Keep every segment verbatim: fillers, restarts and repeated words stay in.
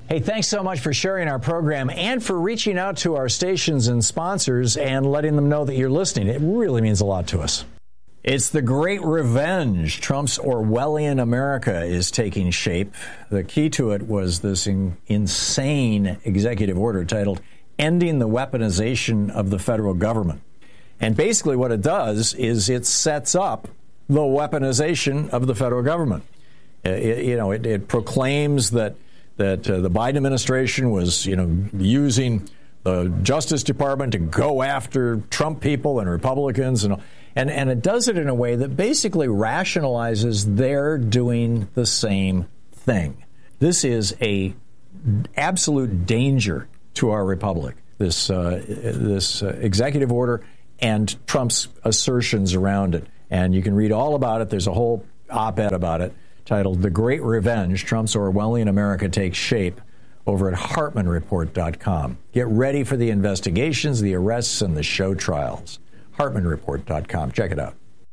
Hey, thanks so much for sharing our program and for reaching out to our stations and sponsors and letting them know that you're listening. It really means a lot to us. It's the Great Revenge. Trump's Orwellian America is taking shape. The key to it was this in- insane executive order titled Ending the Weaponization of the Federal Government. And basically what it does is it sets up the weaponization of the federal government. It, you know, it, it proclaims that that uh, the Biden administration was, you know, using the Justice Department to go after Trump people and Republicans, and and and it does it in a way that basically rationalizes they're doing the same thing. This is a absolute danger to our republic. This uh, this uh, executive order and Trump's assertions around it, and you can read all about it. There's a whole op-ed about it, titled The Great Revenge, Trump's Orwellian America Takes Shape, over at Hartman Report dot com. Get ready for the investigations, the arrests, and the show trials. Hartman Report dot com. Check it out.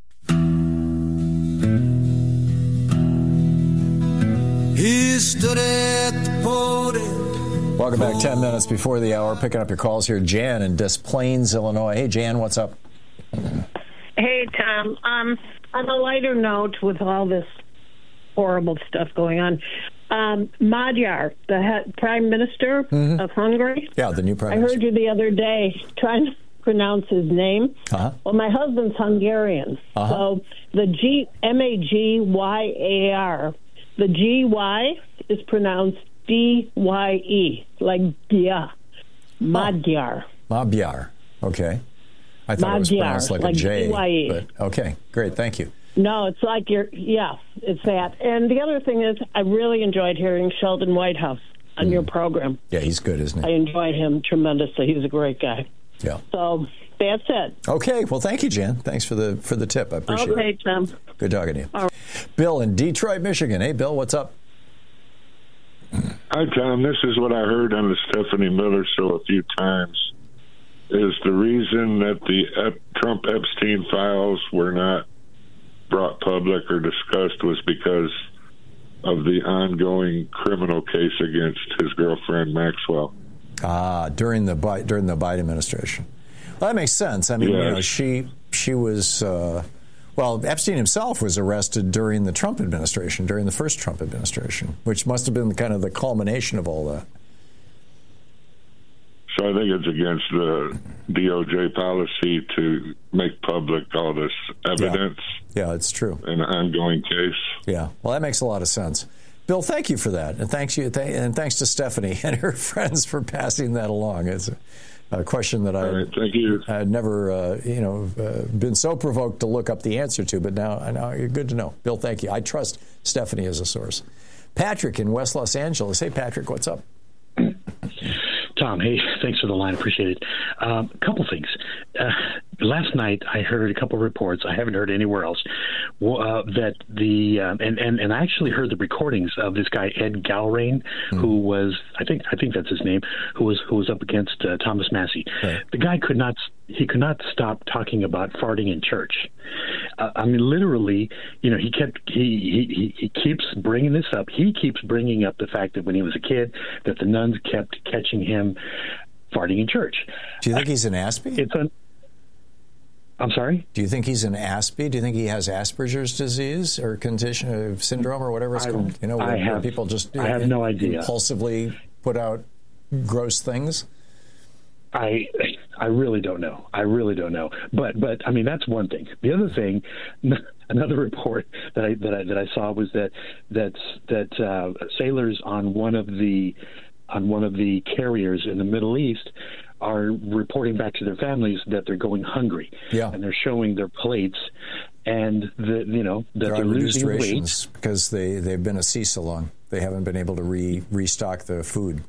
He stood at the podium. Welcome back. Ten minutes before the hour. Picking up your calls here. Jan in Des Plaines, Illinois. Hey, Jan, what's up? Hey, Tom. Um, on a lighter note, with all this horrible stuff going on, um, Magyar, the head, Prime Minister mm-hmm. of Hungary. Yeah, the new Prime I Minister. heard you the other day trying to pronounce his name. Uh-huh. Well, my husband's Hungarian. Uh-huh. So the G, M A G Y A R, the G Y is pronounced D Y E, like Dia. Magyar. Oh. Magyar. Okay. I thought Magyar, it was pronounced like, like a J. D Y E. But, okay, great. Thank you. No, it's like you're, yeah, it's that. And the other thing is, I really enjoyed hearing Sheldon Whitehouse on mm. your program. Yeah, he's good, isn't he? I enjoyed him tremendously. He's a great guy. Yeah. So that's it. Okay. Well, thank you, Jan. Thanks for the for the tip. I appreciate okay, it. Okay, Tom. Good talking to you. All right. Bill in Detroit, Michigan. Hey, Bill, what's up? Hi, Tom. This is what I heard on the Stephanie Miller show a few times. Is the reason that the Ep- Trump Epstein files were not brought public or discussed was because of the ongoing criminal case against his girlfriend Maxwell. Ah, during the during the Biden administration. Well, that makes sense. I mean, yes. you know, she she was uh, well, Epstein himself was arrested during the Trump administration, during the first Trump administration, which must have been kind of the culmination of all that. So I think it's against the D O J policy to make public all this evidence. Yeah, yeah, it's true. In an ongoing case. Yeah, well, that makes a lot of sense. Bill, thank you for that, and thanks you, th- and thanks to Stephanie and her friends for passing that along. It's a, a question that I right, thank you. had never, uh, you know, uh, been so provoked to look up the answer to, but now, now you're good to know. Bill, thank you. I trust Stephanie as a source. Patrick in West Los Angeles. Hey, Patrick, what's up? Tom, hey, thanks for the line. Appreciate it. A um, couple things. Uh, last night, I heard a couple reports. I haven't heard anywhere else uh, that the uh, and, and and I actually heard the recordings of this guy Ed Galrain, mm-hmm. who was I think I think that's his name, who was who was up against uh, Thomas Massie. Right. The guy could not he could not stop talking about farting in church. Uh, I mean, literally, you know, he kept he, he he keeps bringing this up. He keeps bringing up the fact that when he was a kid, that the nuns kept catching him farting in church. Do you think he's an Aspie? It's an. I'm sorry? Do you think he's an Aspie? Do you think he has Asperger's disease or condition, uh, syndrome, or whatever it's I, called? You know, where, have, where people just I have no idea. impulsively put out gross things. I I really don't know. I really don't know. But but I mean that's one thing. The other thing, another report that I that I that I saw was that that that uh, sailors on one of the on one of the carriers in the Middle East are reporting back to their families that they're going hungry. Yeah. And they're showing their plates and the you know that they're, they're losing rations weight because they they've been a sea so long. They haven't been able to re restock the food.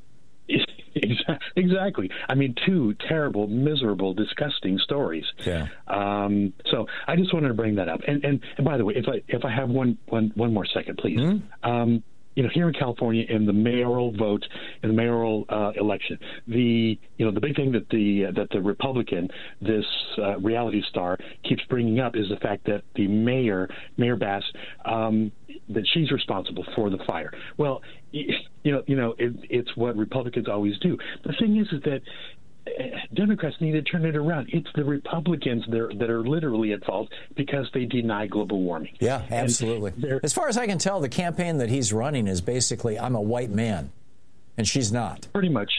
Exactly. I mean, two terrible, miserable, disgusting stories. Yeah. Um, so I just wanted to bring that up. And, and and by the way, if I if I have one one one more second, please. Mm-hmm. Um, you know, here in California, in the mayoral vote, in the mayoral uh, election, the you know the big thing that the uh, that the Republican, this uh, reality star, keeps bringing up is the fact that the mayor, Mayor Bass, um, that she's responsible for the fire. Well, you know, you know, it, it's what Republicans always do. The thing is, is that Democrats need to turn it around. It's the Republicans that are, that are literally at fault because they deny global warming. Yeah, absolutely. As far as I can tell, the campaign that he's running is basically, I'm a white man, and she's not. Pretty much.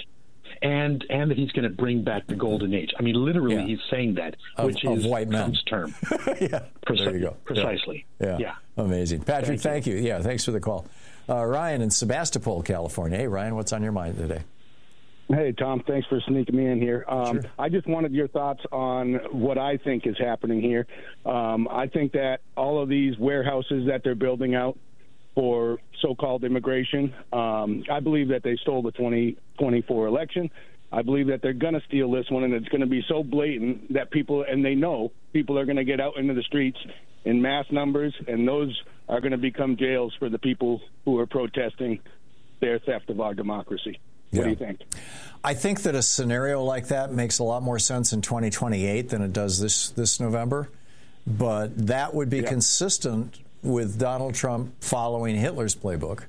And and that he's going to bring back the golden age. I mean, literally, yeah. he's saying that, of, which of is white men. Trump's term. yeah, Preci- there you go. Precisely. Yeah. yeah. yeah. Amazing. Patrick, thank, thank you. you. Yeah, thanks for the call. Uh, Ryan in Sebastopol, California. Hey, Ryan, what's on your mind today? Hey, Tom, thanks for sneaking me in here. Um, sure. I just wanted your thoughts on what I think is happening here. Um, I think that all of these warehouses that they're building out for so-called immigration, um, I believe that they stole the twenty twenty-four election. I believe that they're going to steal this one, and it's going to be so blatant that people, and they know, people are going to get out into the streets in mass numbers, and those are going to become jails for the people who are protesting their theft of our democracy. What yeah. do you think? I think that a scenario like that makes a lot more sense in twenty twenty-eight than it does this, this November. But that would be yeah. consistent with Donald Trump following Hitler's playbook.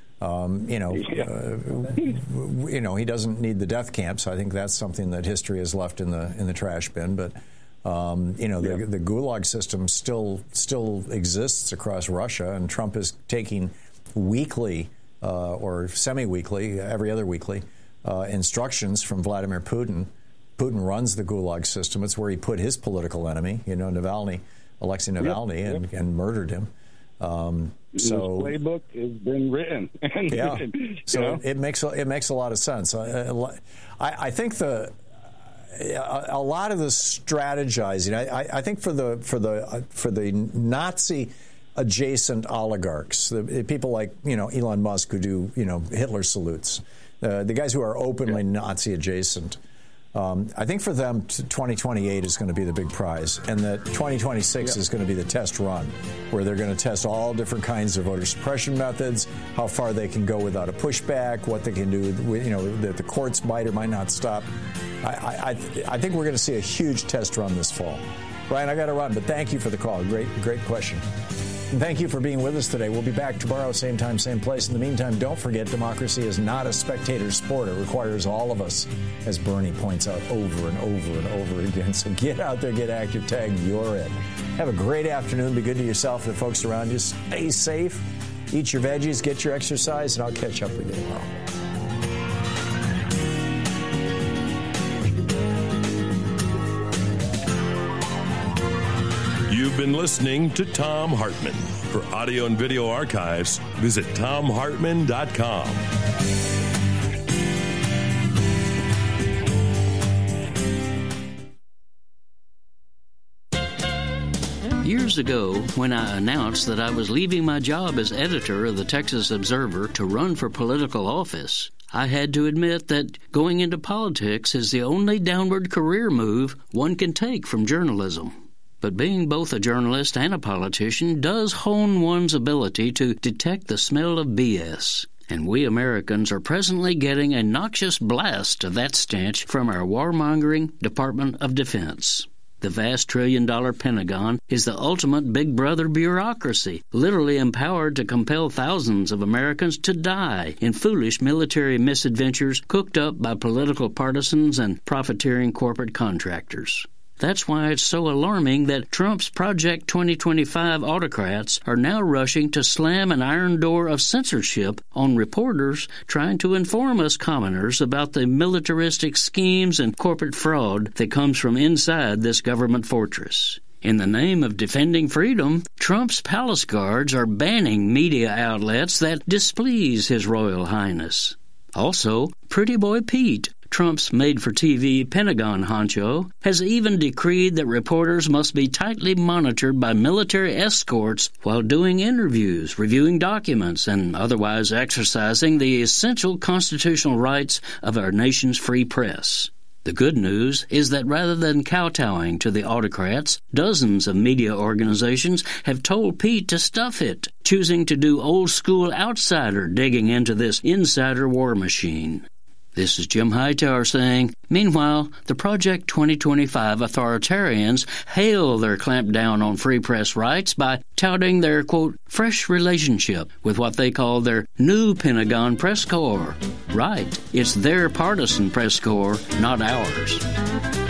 Um, you know, yeah. uh, you know, he doesn't need the death camps. I think that's something that history has left in the in the trash bin. But um, you know, the, yeah. the Gulag system still still exists across Russia, and Trump is taking weekly. Uh, or semi-weekly, every other weekly, uh, instructions from Vladimir Putin. Putin runs the Gulag system. It's where he put his political enemy, you know, Navalny, Alexei Navalny, yep, and, yep. and murdered him. Um, so this playbook has been written. yeah. So know? it makes it makes a lot of sense. I, I, I think the a, a lot of the strategizing. I, I think for the for the for the Nazi adjacent oligarchs, the people like, you know, Elon Musk who do, you know, Hitler salutes, uh, the guys who are openly yeah. Nazi adjacent. Um, I think for them, twenty twenty-eight is going to be the big prize, and that twenty twenty-six yeah. is going to be the test run, where they're going to test all different kinds of voter suppression methods, how far they can go without a pushback, what they can do, with, you know, that the courts might or might not stop. I, I, I think we're going to see a huge test run this fall. Brian, I got to run, but thank you for the call. Great, great question. And thank you for being with us today. We'll be back tomorrow, same time, same place. In the meantime, don't forget, democracy is not a spectator sport. It requires all of us, as Bernie points out over and over and over again. So get out there, get active, tag, you're it. Have a great afternoon. Be good to yourself and the folks around you. Stay safe. Eat your veggies, get your exercise, and I'll catch up with you tomorrow. You've been listening to Thom Hartmann. For audio and video archives, visit thom hartmann dot com. Years ago, when I announced that I was leaving my job as editor of the Texas Observer to run for political office, I had to admit that going into politics is the only downward career move one can take from journalism. But being both a journalist and a politician does hone one's ability to detect the smell of B S. And we Americans are presently getting a noxious blast of that stench from our warmongering Department of Defense. The vast trillion-dollar Pentagon is the ultimate big brother bureaucracy, literally empowered to compel thousands of Americans to die in foolish military misadventures cooked up by political partisans and profiteering corporate contractors. That's why it's so alarming that Trump's Project twenty twenty-five autocrats are now rushing to slam an iron door of censorship on reporters trying to inform us commoners about the militaristic schemes and corporate fraud that comes from inside this government fortress. In the name of defending freedom, Trump's palace guards are banning media outlets that displease His Royal Highness. Also, Pretty Boy Pete, Trump's made-for-T V Pentagon honcho, has even decreed that reporters must be tightly monitored by military escorts while doing interviews, reviewing documents, and otherwise exercising the essential constitutional rights of our nation's free press. The good news is that rather than kowtowing to the autocrats, dozens of media organizations have told Pete to stuff it, choosing to do old-school outsider digging into this insider war machine. This is Jim Hightower saying, meanwhile, the Project twenty twenty-five authoritarians hail their clampdown on free press rights by touting their, quote, fresh relationship with what they call their new Pentagon press corps. Right, it's their partisan press corps, not ours.